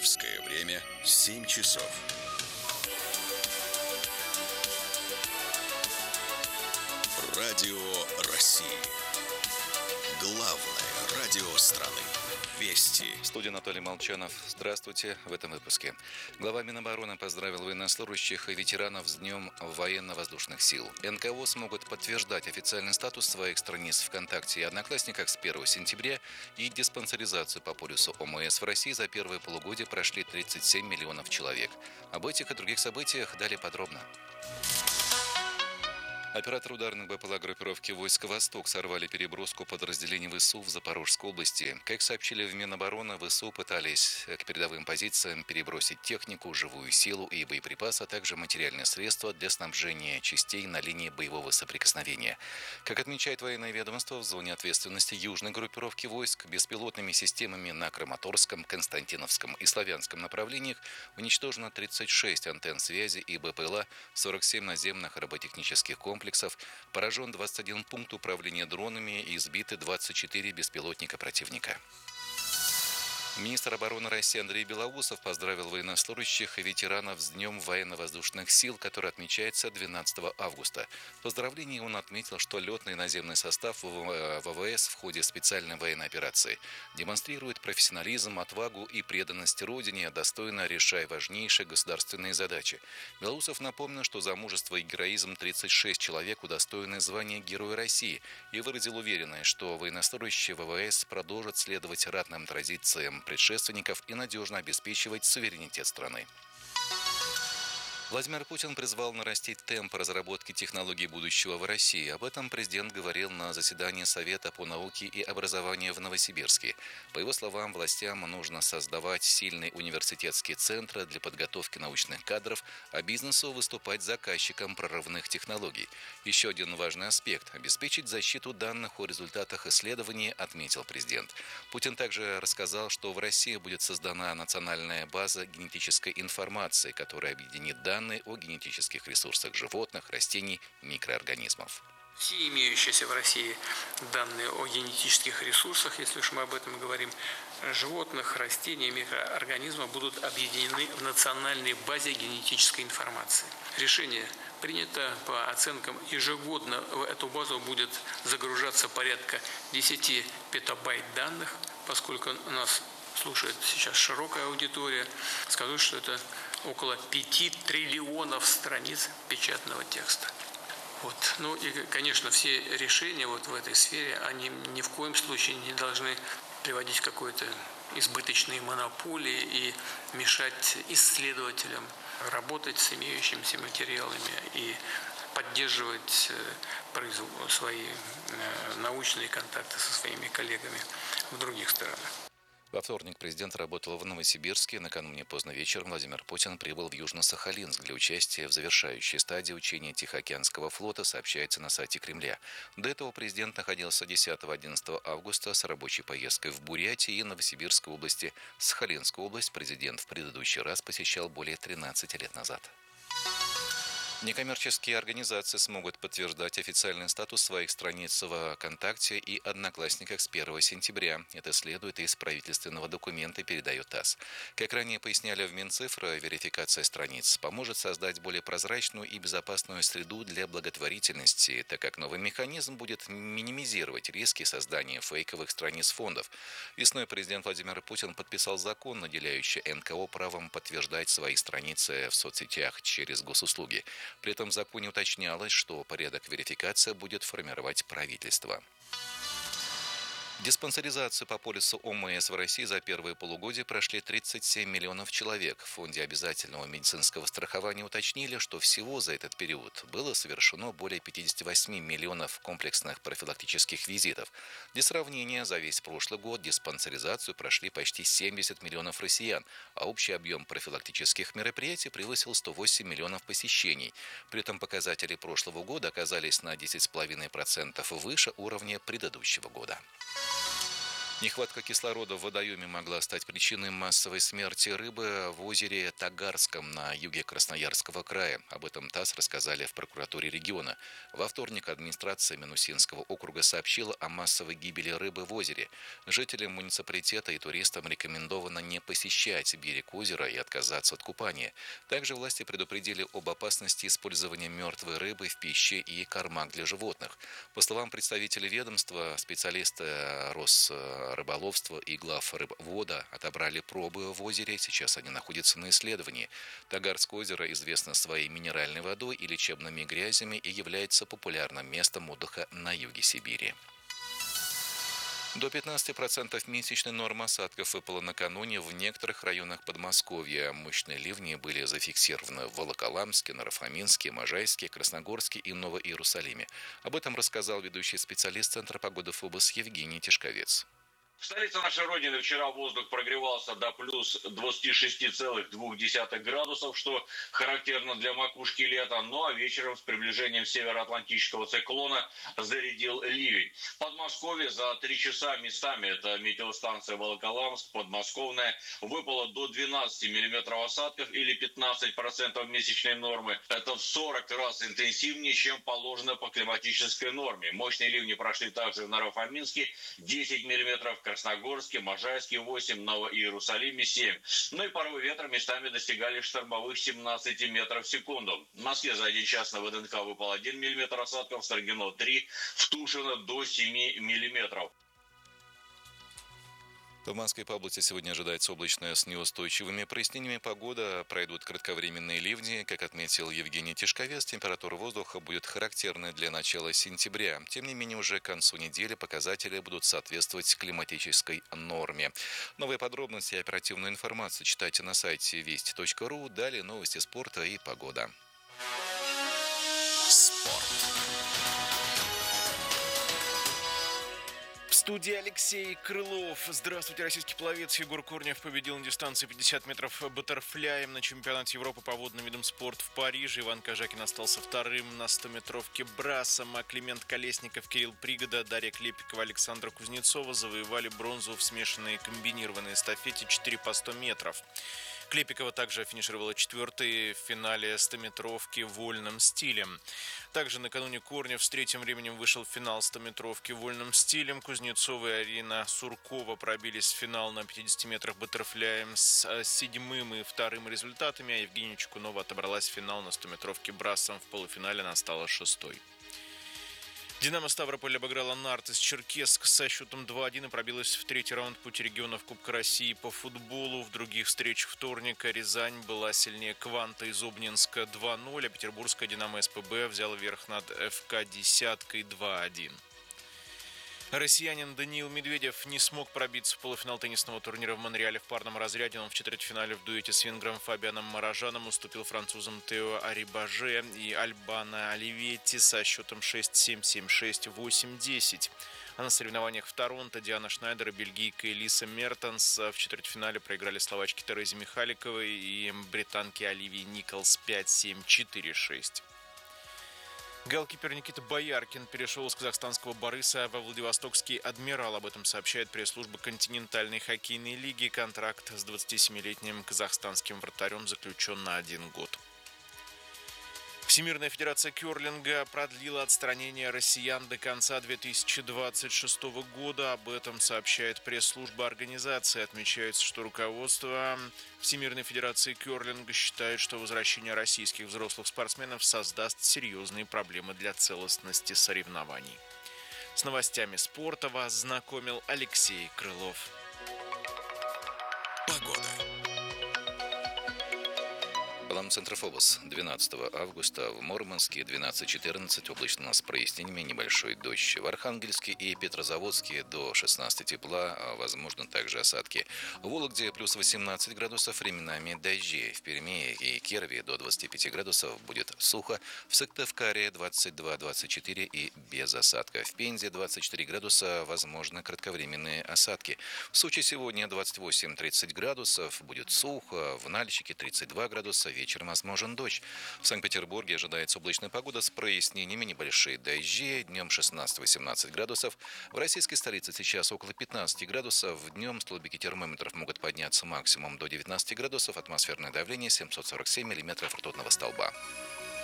Московское время 7 часов. Радио России. Главное радио страны. Вести. В студии Анатолий Молчанов. Здравствуйте. В этом выпуске. Глава Минобороны поздравил военнослужащих и ветеранов с Днем военно-воздушных сил. НКО смогут подтверждать официальный статус своих страниц ВКонтакте и Одноклассниках с 1 сентября, и диспансеризацию по полюсу ОМС в России за первое полугодие прошли 37 миллионов человек. Об этих и других событиях далее подробно. Операторы ударных БПЛА группировки войск «Восток» сорвали переброску подразделений ВСУ в Запорожской области. Как сообщили в Минобороны, ВСУ пытались к передовым позициям перебросить технику, живую силу и боеприпасы, а также материальные средства для снабжения частей на линии боевого соприкосновения. Как отмечает военное ведомство, в зоне ответственности южной группировки войск беспилотными системами на Краматорском, Константиновском и Славянском направлениях уничтожено 36 антенн связи и БПЛА, 47 наземных роботехнических комплексов, поражен 21 пункт управления дронами и сбиты 24 беспилотника противника. Министр обороны России Андрей Белоусов поздравил военнослужащих и ветеранов с Днем военно-воздушных сил, который отмечается 12 августа. В поздравлении он отметил, что летный и наземный состав ВВС в ходе специальной военной операции демонстрирует профессионализм, отвагу и преданность Родине, достойно решая важнейшие государственные задачи. Белоусов напомнил, что за мужество и героизм 36 человек удостоены звания Героя России, и выразил уверенность, что военнослужащие ВВС продолжат следовать ратным традициям предшественников и надежно обеспечивать суверенитет страны. Владимир Путин призвал нарастить темп разработки технологий будущего в России. Об этом президент говорил на заседании Совета по науке и образованию в Новосибирске. По его словам, властям нужно создавать сильные университетские центры для подготовки научных кадров, а бизнесу выступать заказчиком прорывных технологий. Еще один важный аспект – обеспечить защиту данных о результатах исследований, отметил президент. Путин также рассказал, что в России будет создана национальная база генетической информации, которая объединит данные о генетических ресурсах животных, растений, микроорганизмов. Все имеющиеся в России данные о генетических ресурсах, если уж мы об этом говорим, животных, растений, микроорганизмов будут объединены в национальной базе генетической информации. Решение принято по оценкам. Ежегодно в эту базу будет загружаться порядка 10 петабайт данных, поскольку у нас слушает сейчас широкая аудитория. Скажу, что это около 5 триллионов страниц печатного текста. Ну и, конечно, все решения в этой сфере, они ни в коем случае не должны приводить к какой-то избыточной монополии и мешать исследователям работать с имеющимися материалами и поддерживать свои научные контакты со своими коллегами в других странах. Во вторник президент работал в Новосибирске. Накануне поздно вечером Владимир Путин прибыл в Южно-Сахалинск для участия в завершающей стадии учения Тихоокеанского флота, сообщается на сайте Кремля. До этого президент находился 10-11 августа с рабочей поездкой в Бурятии и Новосибирской области. Сахалинскую область президент в предыдущий раз посещал более 13 лет назад. Некоммерческие организации смогут подтверждать официальный статус своих страниц в ВКонтакте и Одноклассниках с 1 сентября. Это следует из правительственного документа, передает ТАСС. Как ранее поясняли в Минцифры, верификация страниц поможет создать более прозрачную и безопасную среду для благотворительности, так как новый механизм будет минимизировать риски создания фейковых страниц фондов. Весной президент Владимир Путин подписал закон, наделяющий НКО правом подтверждать свои страницы в соцсетях через госуслуги. При этом в законе уточнялось, что порядок верификации будет формировать правительство. Диспансеризацию по полюсу ОМС в России за первые полугодие прошли 37 миллионов человек. В Фонде обязательного медицинского страхования уточнили, что всего за этот период было совершено более 58 миллионов комплексных профилактических визитов. Для сравнения, за весь прошлый год диспансеризацию прошли почти 70 миллионов россиян, а общий объем профилактических мероприятий превысил 108 миллионов посещений. При этом показатели прошлого года оказались на 10,5% выше уровня предыдущего года. Нехватка кислорода в водоеме могла стать причиной массовой смерти рыбы в озере Тагарском на юге Красноярского края. Об этом ТАСС рассказали в прокуратуре региона. Во вторник администрация Минусинского округа сообщила о массовой гибели рыбы в озере. Жителям муниципалитета и туристам рекомендовано не посещать берег озера и отказаться от купания. Также власти предупредили об опасности использования мертвой рыбы в пище и кормах для животных. По словам представителей ведомства, специалисты Росрыболовства и глав рыбвода отобрали пробы в озере. Сейчас они находятся на исследовании. Тагарское озеро известно своей минеральной водой и лечебными грязями и является популярным местом отдыха на юге Сибири. До 15% месячной нормы осадков выпало накануне в некоторых районах Подмосковья. Мощные ливни были зафиксированы в Волоколамске, Наро-Фоминске, Можайске, Красногорске и Новоиерусалиме. Об этом рассказал ведущий специалист Центра погоды ФОБОС Евгений Тишковец. В столице нашей Родины вчера воздух прогревался до плюс 26,2 градусов, что характерно для макушки лета. Ну а вечером с приближением североатлантического циклона зарядил ливень. В Подмосковье за 3 часа местами, это метеостанция Волоколамск, Подмосковная, выпало до 12 миллиметров осадков или 15% месячной нормы. Это в 40 раз интенсивнее, чем положено по климатической норме. Мощные ливни прошли также в Наро-Фоминске 10 миллиметров, в Красногорске, Можайске 8, Новоиерусалиме 7. Ну и порывы ветра местами достигали штормовых 17 метров в секунду. В Москве за 1 час на ВДНХ выпал 1 миллиметр осадков, в Строгино 3, в Тушино до 7 миллиметров. В Москве по области сегодня ожидается облачная с неустойчивыми прояснениями. Погода, пройдут кратковременные ливни. Как отметил Евгений Тишковец, температура воздуха будет характерной для начала сентября. Тем не менее, уже к концу недели показатели будут соответствовать климатической норме. Новые подробности и оперативную информацию читайте на сайте вести.ру. Далее новости спорта и погода. Спорт. В студии Алексей Крылов. Здравствуйте, российский пловец Егор Корнев победил на дистанции 50 метров баттерфляем на чемпионате Европы по водным видам спорта в Париже. Иван Кожакин остался вторым на 100-метровке брасом, а Климент Колесников, Кирилл Пригода, Дарья Клепикова, Александра Кузнецова завоевали бронзу в смешанной комбинированной эстафете 4 по 100 метров. Клепикова также финишировала четвертой в финале 100-метровки вольным стилем. Также накануне Корнев с третьим временем вышел в финал 100-метровки вольным стилем. Кузнецова и Арина Суркова пробились в финал на 50 метрах баттерфляем с 7-м и 2-м результатами, а Евгения Чекунова отобралась в финал на 100-метровке брасом. В полуфинале она стала 6-й. «Динамо» Ставрополь обыграла «Нартис» Черкесск со счетом 2-1 и пробилась в третий раунд пути регионов Кубка России по футболу. В других встречах вторника Рязань была сильнее «Кванта» из Обнинска 2-0, а петербургская «Динамо» СПБ взяла верх над ФК «Десяткой» 2-1. Россиянин Даниил Медведев не смог пробиться в полуфинал теннисного турнира в Монреале в парном разряде. Он в четвертьфинале в дуэте с венгром Фабианом Марожаном уступил французам Тео Арибаже и Альбано Оливетти со счетом 6-7, 7-6, 8-10. А на соревнованиях в Торонто Диана Шнайдер и бельгийка Элиса Мертенс в четвертьфинале проиграли словачке Терезе Михаликовой и британке Оливии Николс 5-7, 4-6. Голкипер Никита Бояркин перешел из казахстанского «Бориса» во Владивостокский «Адмирал». Об этом сообщает пресс-служба континентальной хоккейной лиги. Контракт с 27-летним казахстанским вратарем заключен на 1 год. Всемирная федерация кёрлинга продлила отстранение россиян до конца 2026 года. Об этом сообщает пресс-служба организации. Отмечается, что руководство Всемирной федерации кёрлинга считает, что возвращение российских взрослых спортсменов создаст серьезные проблемы для целостности соревнований. С новостями спорта вас знакомил Алексей Крылов. Погода. Центр ФОБОС 12 августа в Мурманске 12-14, облачно с прояснениями, небольшой дождь. В Архангельске и Петрозаводске до 16 тепла, возможно также осадки. В Вологде плюс 18 градусов, временами дожди. В Перми и Кирове до 25 градусов будет сухо. В Сыктывкаре 22-24 и без осадка. В Пензе 24 градуса, возможно кратковременные осадки. В Сочи сегодня 28-30 градусов, будет сухо. В Нальчике 32 градуса, вечером возможен дождь. В Санкт-Петербурге ожидается облачная погода с прояснениями, небольшие дожди, днем 16-18 градусов. В российской столице сейчас около 15 градусов, днем столбики термометров могут подняться максимум до 19 градусов, атмосферное давление 747 миллиметров ртутного столба.